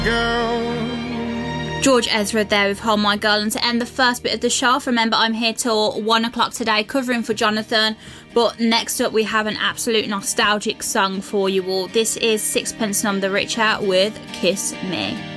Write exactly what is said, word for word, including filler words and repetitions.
Girl. George Ezra there with Hold My Girl. And to end the first bit of the show, remember I'm here till one o'clock today covering for Jonathan. But next up we have an absolute nostalgic song for you all. This is Sixpence None the Richer with Kiss Me.